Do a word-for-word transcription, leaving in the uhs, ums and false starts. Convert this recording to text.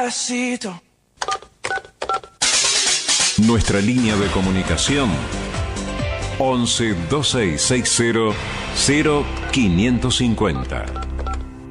despacito. Nuestra línea de comunicación once veintiséis sesenta cero quinientos cincuenta.